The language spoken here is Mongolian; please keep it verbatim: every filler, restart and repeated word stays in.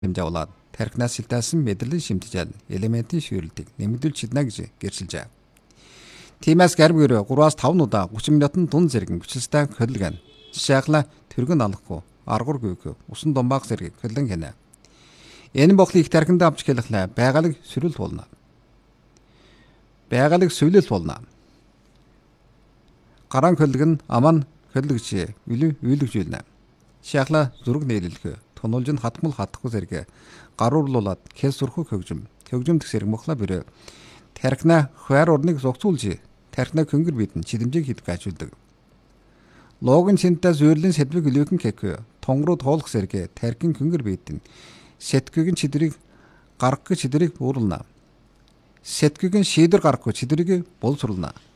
хэмжээ болоод тархинаас шилтээсэн мэдрэлийн шимтгийл элементийн ширүүлтийг нэмэгдүүлж чадна гэж гэрчилжээ. Тиймээс гэрбгэрээ гураас таван удаа гучин минутын дун зэрэг хүчилстэй хөдөлгөн. Жишээлбэл тэргэн алахгүй, аргур гүйг, усан домбаах зэрэг хөдөлгөн хийнэ. Энэ бохлыг тархинд авч хэлэхлээр байгалыг сөрүүлт болно. Байгалыг сүйлэлт болно. Гаран хөдөлгөн аман хөдөлгөж үл үйлэгжүүлнэ. Жишээлбэл зүрэг нээлэлхэ, тунуулж нь хатмал хатахгүй зэрэг гаруурлуулад хэл сурхуу хөгжим, хөгжимдөх зэрэг мохла бэрэ тархинаа хойр орныг зогцуулж тархинаа хөнгөр бидэн чидэмжийг хийдэг ажуулдаг. Логин синтез үерлийн сэдвийг илүүхэн кэкэ тонгруу тоолох зэрэг тархин хөнгөр бидэн сэтгүүгийн чидрийг гаргах чидрийг бууруулна. Сэтгүүгийн шийдэр гаргахгүй чидрийг боловсруулна.